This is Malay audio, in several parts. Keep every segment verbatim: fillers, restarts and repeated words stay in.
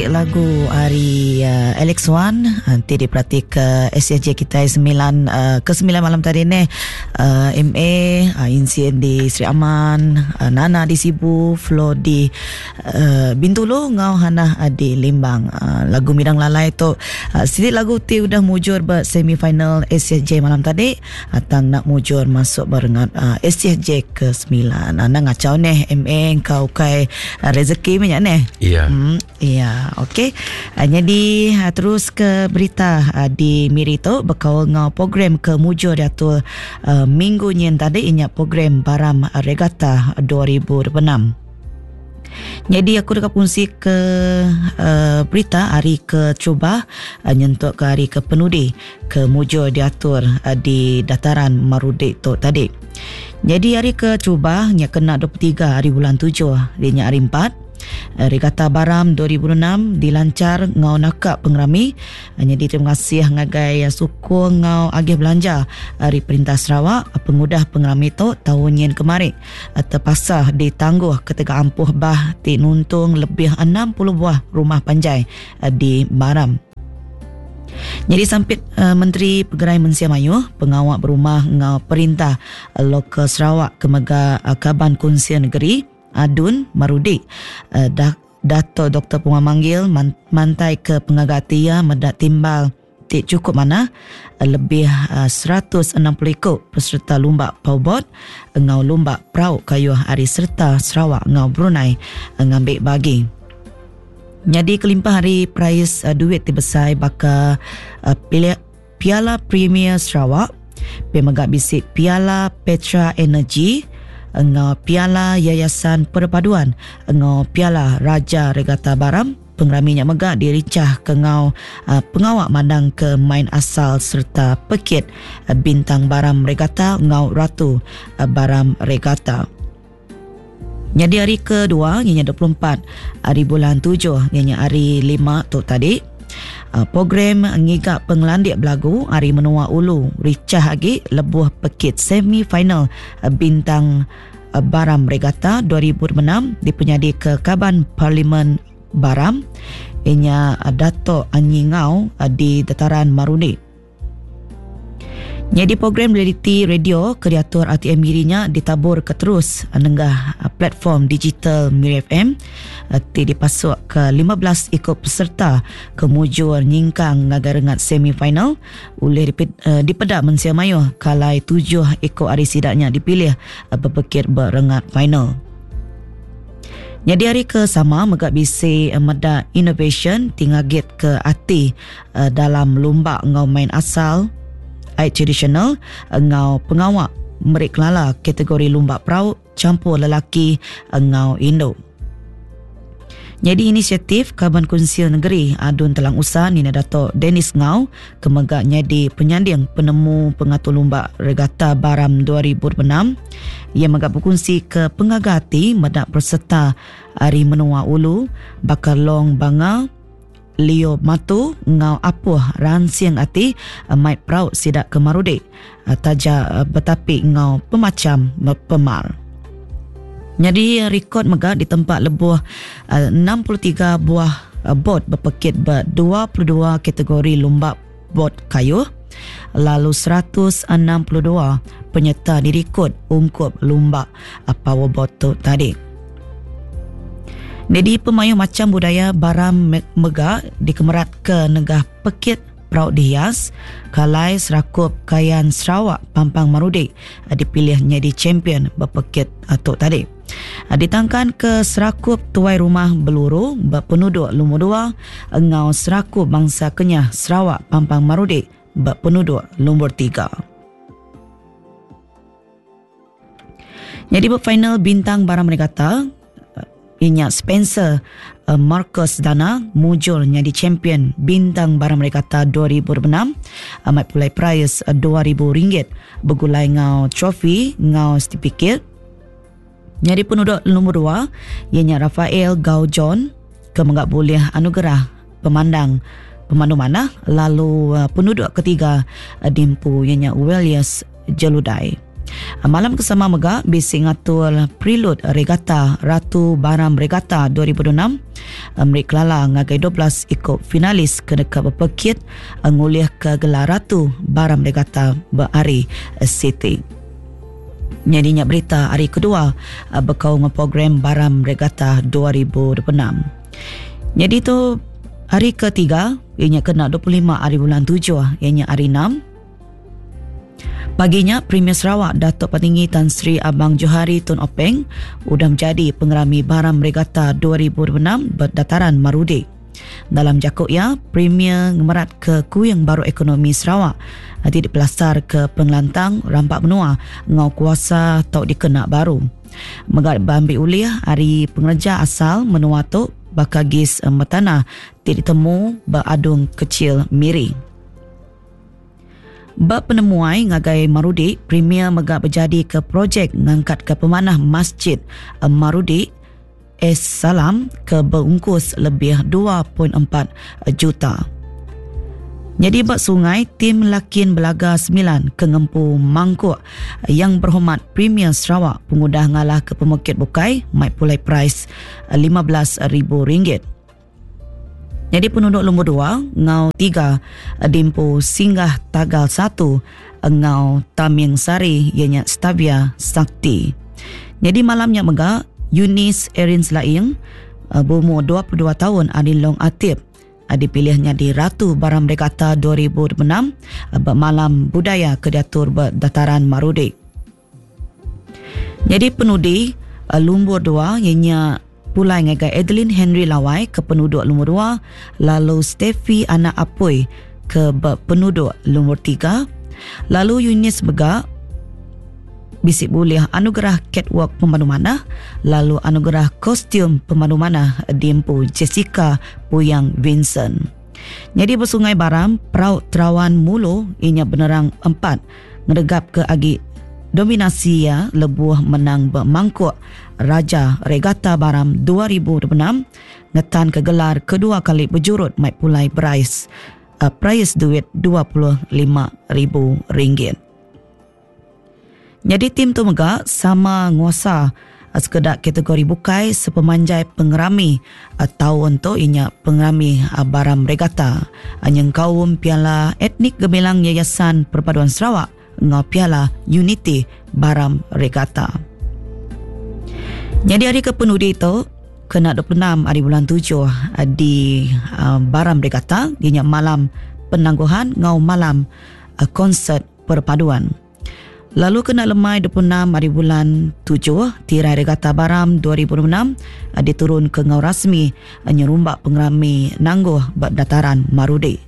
Lagu hari uh, Alex Wan nanti diperhati ke S S J kita sembilan uh, ke sembilan malam tadi ni uh, M A uh, Insien di Sri Aman, uh, Nana di Sibu, Flo di uh, Bintulu, ngau Hana uh, di Limbang. Uh, lagu Midang Lalai tu uh, sedikit lagu ti udah mujur ber semifinal S S J malam tadi, atang nak mujur masuk barengan uh, S S J ke sembilan. Nana ngacau ni M A kau kai uh, rezeki banyak ni. Iya. Hmm, iya. Okey. Uh, jadi uh, terus ke berita uh, di Mirito berkau ngau program ke mujur diatur uh, minggu nyen tadi inya program Baram Regatta dua ribu dua puluh enam. Jadi aku dekat fungsi ke uh, berita hari ke cuba uh, nyentuk ke hari ke penudi ke mujur diatur uh, di dataran Marudi tu tadi. Jadi hari ke cuba nya kena dua puluh tiga hari bulan tujuh dia hari empat. Regatta Baram dua ribu enam dilancar ngau nakak pengerami. Jadi terima kasih ngagai suku ngau agih belanja dari Perintah Sarawak pengudah pengerami tu tahun yang kemarin terpaksa ditangguh ketika ampuh bah ti nuntung lebih enam puluh buah rumah panjai di Baram. Jadi sampit uh, Menteri Pegerai Mensia Mayu pengawak berumah ngau Perintah uh, Lokal Sarawak Kemega uh, Kaban Kunsia Negeri Adun Marudi uh, Dato' Doktor Punga Manggil man, mantai ke pengagatia medak timbal tik cukup mana uh, lebih uh, seratus enam puluh ekor peserta lumba paubot ngau lumba perauk kayu hari serta Sarawak ngau Brunei uh, ngambil bagi. Jadi kelimpah hari prize uh, duit dibesai baka uh, Piala Premier Sarawak, pemegak bisik Piala Petra Energy, ngau Piala Yayasan Perpaduan, ngau Piala Raja Regatta Baram, pengeraminya megak diricah ke ngau uh, pengawak mandang ke main asal serta pekit uh, bintang Baram Regatta ngau Ratu uh, Baram Regatta. Jadi hari kedua ianya dua puluh empat hari bulan tujuh ianya hari lima tu tadi. Uh, program ngigak penglandik belagu hari menua ulu ricah lagi lebuh pekit semifinal uh, bintang uh, Baram Regatta dua ribu dua puluh enam dipenyadi ke Kaban Parlimen Baram inya uh, Dato' Anyi Ngau uh, di dataran Marudi. Jadi program reality radio kreator R T M dirinya ditabur ke terus nenggah platform digital Miri F M ti dipasuk ke lima belas ekor peserta ke mujur nyingkang ngagarengat semifinal oleh dipedak Mensia Mayu kalai tujuh ekor hari sidaknya dipilih berpekir berengat final. Jadi hari ke sama megak bisi medak innovation tingagit ke ati dalam lomba ngau main asal Aid tradisional ngau pengawak merik lala kategori lumba perauk campur lelaki ngau Indo. Jadi inisiatif Kaban Kunsia Negeri Adun Telang Usan Nina Dato' Dennis Ngau kemegak nyadi penyanding penemu pengatur lumba Regatta Baram dua ribu dua puluh enam. Ia megak berkongsi ke pengagati medak peserta hari menua ulu bakar long banga Leo Matu ngau apuh ransiang ati uh, mait praut sidak ke Marudi uh, taja uh, betapi ngau pemacam uh, pemar. Jadi rekod megak di tempat lebuh uh, enam puluh tiga buah uh, bot berpekit ber dua puluh dua kategori lumba bot kayu, lalu seratus enam puluh dua penyerta direkod ungkup lumba uh, powerbot tu tadi. Jadi pemayu macam budaya Baram Megak dikemerat ke negah pekit peraut dihias kalai serakup kayan Sarawak Pampang Marudi dipilih jadi champion berpekit atuk tadi. Ditangkan ke serakup tuai rumah Beluru berpenduduk Lumur Dua ngau serakup bangsa Kenyah Sarawak Pampang Marudi berpenduduk Lumur Tiga. Jadi berfinal bintang Baram Regatta inya Spencer uh, Marcus Dana mujur jadi champion bintang Baram Regatta dua ribu dua puluh enam amat pulai prize uh, dua ribu ringgit bergulai ngau trofi ngau certificate. Jadi penduduk nombor dua ianya Rafael Gau John kemegak boleh anugerah pemandang pemandu mana, lalu uh, penduduk ketiga uh, dimpu ianya Welius Jeludai. Malam kesama megak bisi ngatur prelude regatta Ratu Baram Regatta dua ribu dua puluh enam Merik Lala ngagai dua belas ikut finalis kena ke berpekit nguliah ke gelar Ratu Baram Regatta Berari City. Nyadinya berita hari kedua berkau dengan program Baram Regatta dua ribu dua puluh enam. Jadi tu hari ketiga ianya kena dua puluh lima hari bulan tujuh ianya hari enam. Paginya, Premier Sarawak Datuk Petinggi Tan Sri Abang Johari Tun Openg sudah menjadi pengerami Baram Regatta dua ribu dua puluh enam berdataran Marudi. Dalam jakutnya, Premier ngemerat ke Kuyang Baru Ekonomi Sarawak nanti dipelasar ke pengelantang rampak benua ngau kuasa tau dikena baru. Megat bambi uliah hari pengerja asal menua tu bakagis metana tidak ditemu beradung kecil miri. Bab penemuai ngagai Marudi, Premier megak berjadi ke projek ngangkat ke pemanah Masjid Marudi Es Salam ke berungkus lebih dua perpuluhan empat juta. Jadi bab sungai, tim Lakin Belaga sembilan ke Ngempu Mangkuk yang berhormat Premier Sarawak pengudah ngalah ke Pemukit Bukai mai pulai price lima belas ribu ringgit. Jadi penduduk nombor dua, ngau tiga, Dimpu Singgah Tagal satu, ngau Taming Sari, ianya Stavia Sakti. Jadi malamnya megak, Yunis Erin Selaing, berumur dua puluh dua tahun, Adin Long Atib, dipilihnya di Ratu Baram Regatta dua ribu dua puluh enam, bermalam budaya ke Datur Dataran Marudi. Jadi penudi, nombor dua, ianya pulai ngagai Adeline Henry Lawai ke penduduk nombor dua, lalu Steffi Anak Apoy ke penduduk nombor tiga, lalu Yunis Begak bisik buliah anugerah catwalk pemandu manah, lalu anugerah kostum pemandu manah Dimpu Jessica Puyang Vincent. Jadi bersungai Baram, Peraut Terawan Mulu inya benerang empat ngedegap ke agi dominasi ya lebuh menang bermangkuk Raja Regatta Baram dua ribu dua puluh enam ngetan ke gelar kedua kali berjurut mai pulai prize uh, prize duit dua puluh lima ribu ringgit. Jadi tim tu megak sama nguasa uh, sekedak kategori bukai sepemanjai pengerami uh, tahun tu inya pengerami uh, Baram Regatta anyang kaum piala etnik gemilang Yayasan Perpaduan Sarawak ngau piala Unity Baram Regatta. Jadi hari kepenudi itu kena dua puluh enam hari bulan tujuh di uh, Baram Regatta dinya malam penangguhan ngau malam uh, konsert perpaduan. Lalu kena lemai dua puluh enam hari bulan tujuh tirai Regatta Baram dua ribu dua puluh enam uh, diturun ke ngau rasmi uh, nyerumbak pengerami nangguh berdataran Marudi.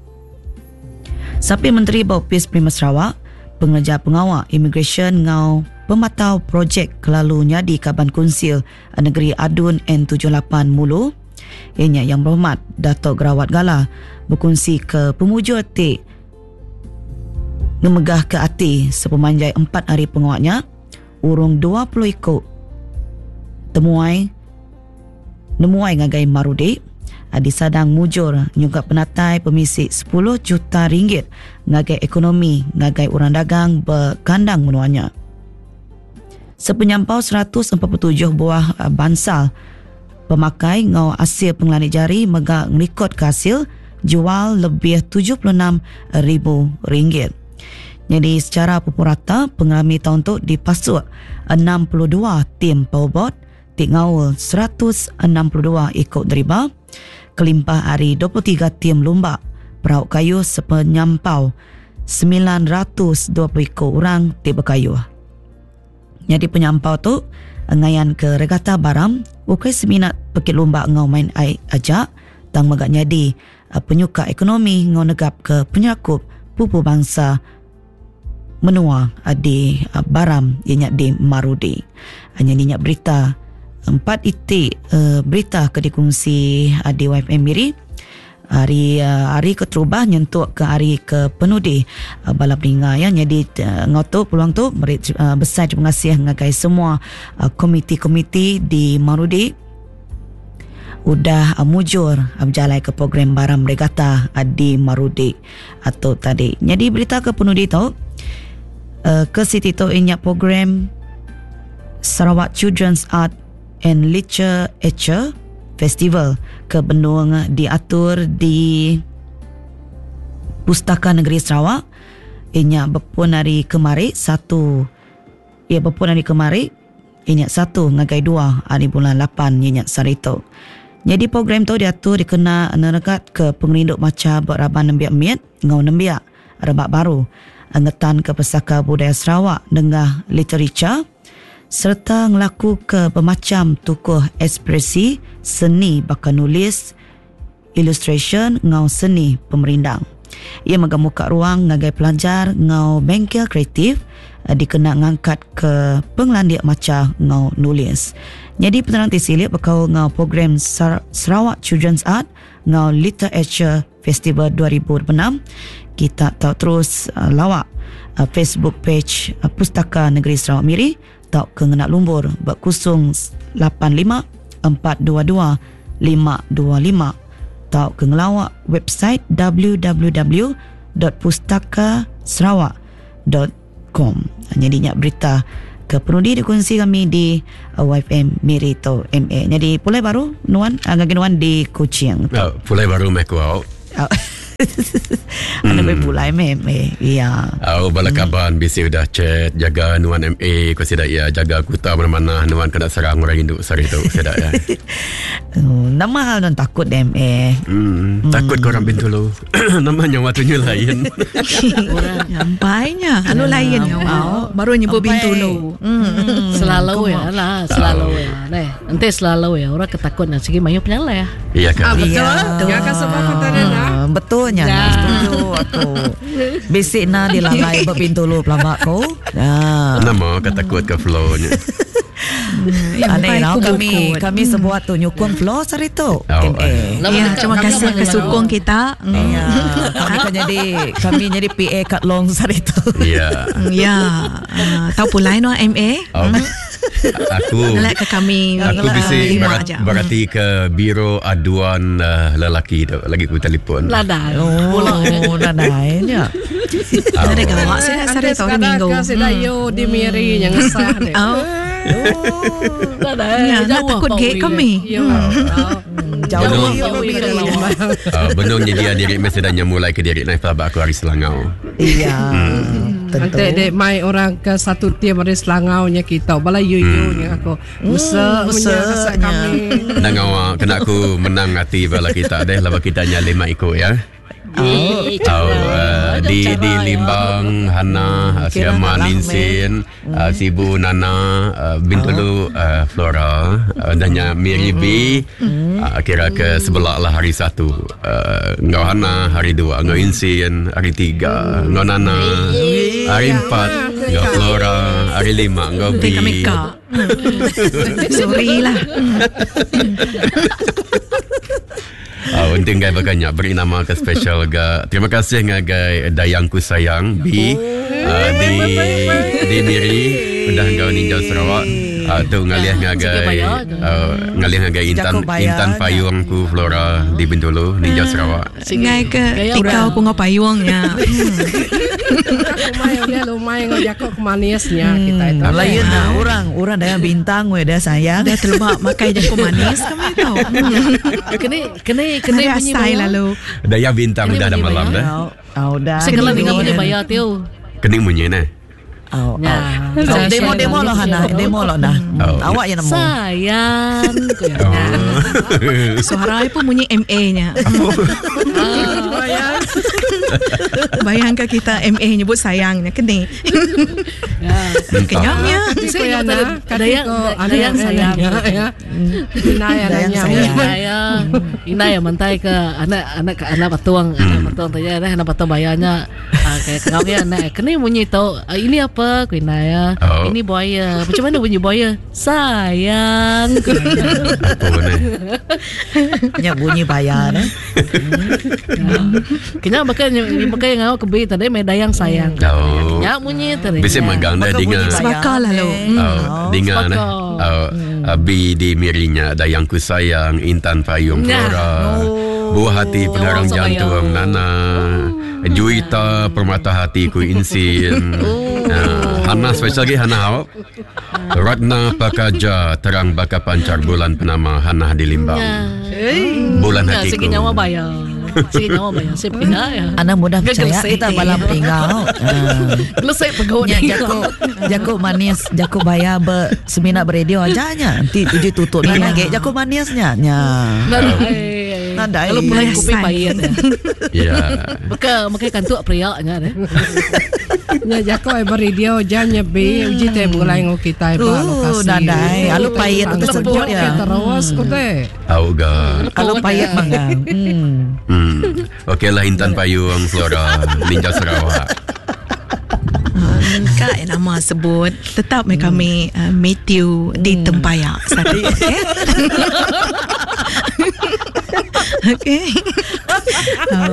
Sapi Menteri Baupis Premier Sarawak pengeja pengawal immigration ngau pematau projek kelalunya di Kaban Kunsil Negeri Adun N tujuh lapan Mulu ianya yang berhormat Datuk Gerawat Gala berkongsi ke pemuja T ngemegah ke hati sepemanjai empat hari pengawaknya urung dua puluh ikut temuai nemuai ngagai Marudi di sadang mujur nyungkap penatai pemisik sepuluh juta ringgit ngagai ekonomi ngagai urang dagang berkandang menuanya. Sepenyampau seratus empat puluh tujuh buah bansal pemakai ngau hasil penglanik jari megak ngelikot ke hasil jual lebih tujuh puluh enam ribu ringgit. Jadi secara pupurata pengerami tahun tu dipasuk enam puluh dua tim powerbot tik ngaul seratus enam puluh dua ikut deriba kelimpah hari dua puluh tiga tim lomba perauk kayu sepenyampau sembilan ratus dua puluh ikut orang tik berkayu. Jadi penyampau tu ngayan ke Regatta Baram ukai seminat pekit lomba ngau main air ajak tang megak nyadi penyuka ekonomi ngau negap ke penyakup pupu bangsa menua di Baram ianya di Marudi. Hanya ninyak berita empat itik uh, berita ke dikongsi uh, di Y F M Miri hari uh, hari keterubah nyentuk ke hari ke penudi uh, balap ringa ya. Jadi uh, ngoto peluang tu beri, uh, besar terima kasih ngagai semua uh, komiti-komiti di Marudi udah uh, mujur uh, berjalan ke program Baram Regatta uh, di Marudi atau tadi. Jadi berita ke penudi tu uh, ke Siti tu inyak program Sarawak Children's Art and Literature Festival ke Benung diatur di Pustaka Negeri Sarawak. Inya berpun hari kemari satu ia berpun hari kemari inya satu ngagai dua hari bulan lapan inya sarito. Jadi program tu diatur dikena neregat ke pengerinduk maca beraban nembiak miat ngau nembiak rebak baru angetan ke Pesaka Budaya Sarawak dengah literature serta ngelaku ke pemacam tokoh ekspresi seni bakal nulis illustration ngau seni pemerindang. Ia mengemuka ruang ngagai pelajar ngau bengkel kreatif dikena ngangkat ke penglandiak maca ngau nulis. Jadi penerang tisilik berkau ngau program Sarawak Children's Art ngau Literature Festival dua ribu dua puluh enam. Kita tahu terus uh, lawak uh, Facebook page uh, Pustaka Negeri Sarawak Miri tahu ke ngenak lumbur berkusung lapan lima empat dua dua lima dua lima tahu ke ngelawak website w w w dot pustaka sarawak dot com. Jadi nyak berita ke penudi dikongsi kami di uh, Y F M Mirito M A. Jadi pulai baru nuan agak nuan di Kuching. Oh, pulai baru mek wow. Anda boleh pulai M A. Ya. Oh, bala kaban bisi udah chat jaga nuan M A ko sedak ya jaga kuta mana-mana nuan kena serang orang induk sari tu sedak ya. Oh, nama hal non takut M A. Hmm, hmm. Takut korang Bintulu. Namanya waktunya lain. Orang nampaknya anu lain ya. Wow. Baru nyebut Bintulu. Hmm. Selalu ya lah, selalu ya. Nah, nanti selalu ya orang ketakut nak segi mayu penyala ya. Iya kan. Ah, betul. Ya, Ya kan sebab kata Rena. Betulnya Ya. nah, setuju aku. Basic na dilalai Bintulu pelabak ko. Ya. Nama ketakut ke flow-nya. Aneh now kami kubukut. kami sebuat tu nyukun floor sari tu. Oh, M A. Ya, terima kasih ke sukong kita. Ya, kami kan jadi kami jadi P A kat long sari tu. Iya. Ya, uh, tahu pulai no M A. Oh. Aku Ngelak ke kami Aku uh, bisi lima berat, aja. berarti ke Biro Aduan uh, Lelaki tu. Lagi ku telefon. Lada. Oh, dah naiknya. Ada gawak saya sari tahu di minggu. Kasi dayo di Miri yang sah deh. Oh, Lada. ya, nak takut gate kami. Yo. Jauh Betul. jauh biru. uh, Benungnya dia diri mesedanya mulai ke diri naik pelabak aku hari Selangau. Iya. Tentu. Nanti dek mai orang ke satu tim dari Selangau nya kita. Bala yo yo nya aku. Musa Musa musa nya. kami. Dan awak kena aku menang hati bala kita deh. Laba kita nya lima ikut ya. Oh, Oh, uh, di di Limbang, Hana, Kira Siama, nak Linsin, uh, Sibu, Nana, uh, Bintulu, uh, Flora, uh, dan yang Miri B, uh, kira ke sebelah lah hari satu. Uh, ngau Hana hari dua, ngau Insin hari tiga, ngau Nana hari empat, ngau Flora hari lima, ngau B. Teka meka. Sorry lah. Uh, untung gai baganya beri nama ke special ga. Terima kasih ngagai Dayangku Sayang B uh, di di Miri udah ngau Ninja Sarawak. Uh, tu ngalih ngagai uh, ngalih ngagai Intan Intan Payungku Flora di Bintulu Ninja Sarawak. Ngai ke tikau punga payungnya. Lumayan dia lumayan ngajak ke manisnya kita itu. lain nah orang orang dah bintang we dah sayang. Dah terlupa makai jago manis kami tahu. Kena kena kena Kena bunyi asai bayar. lalu. Daya bintang Ini udah ada bunyi malam dah. Oh, oh dah. Segala Ini dengan ni bunyi dan- bayar tu. Kening bunyi nah. Oh, Ya. oh. Oh, demo demo lo Hana, demo lo dah. Oh. Awak yang nemu. Sayang. Oh. Suara pun bunyi M A-nya. Bayangkan kita M A nyebut sayangnya kena. Kenyangnya. Saya Kaya nyebut na, ada kati dayang ko, ano dayang yan, sayang. ya. Inaya na Dayang niya. sayang. Inaya, inaya mantai ke anak anak ke anak patuang, anak patuang tanya dah anak patuang bayarnya kayak kau ya anak kena bunyi tahu ini apa ku inaya, Oh. ini buaya. Macam mana bunyi buaya? Sayang. Apa ni? Nya bunyi bayar eh. Kena bakal bakal yang awak kebi tadi mai dayang sayang. Oh. Ya bunyi tadi. Bisa magang dah Maka bunyi dengan bayar, Sebakar lah lo. eh. Hmm. Oh, dengar nah. Sepakar. Oh, Abi di Mirinya Dayangku Sayang Intan Payung Nah. Flora. Buah hati pengarang Ya, Allah, jantung sayang. Nana. Juita permata hatiku Insin. Nah, Hana special lagi Hana awak. Ratna Pakaja terang baka pancar bulan penama Hana di Limbang. Bulan Ya, hatiku. sige nyawa bayar. Sige nyawa bayar. Saya pindah ya. Ana mudah percaya Gegesek. kita balam pingau. Gelesek pegawai Nya dia. jaku jaku manis jaku bayar ber semina beredio aja nya. Nanti tujuh tutup ni lagi jaku manisnya nya. Nadai. Nadai. Kalau pulang kopi Yayasan. pahit. Ya. Maka maka kantuk priaknya deh. Nya jako ai beridio janya be uji te bulai ngo kita ba Oh, lokasi. nadai. Alu pahit tersebut ya. Terus kote. Auga. Kalau payat mangga. Hmm. Hmm. Okey lah Intan Payung Flora Ninja Sarawak. Kak nama sebut tetap hmm. kami uh, Matthew hmm. di Tempayak satu. Okey. Okey. Oh,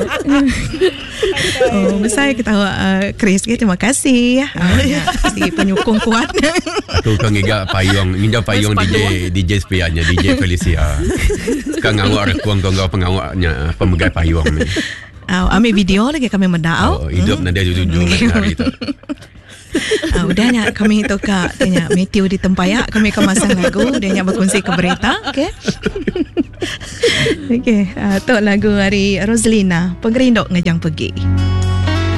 oh saya kita uh, Chris ke terima kasih. Uh, si penyokong kuat. Aku kan ngiga Payung, ninja Payung D J D J Spianya, D J Felicia. Kang ngawak rekuang kau pengawaknya pemegai Payung ni. Uh, ambil video lagi kami mendau. Oh, hidup hmm. nanti jujur hari tu. Uh, udahnya kami tu kak tanya Matthew di Tempayak kami akan masang lagu dia nak berkongsi ke berita. Okey. Okey, uh, tu lagu hari Roslina Pengerindok Ngejang Pergi.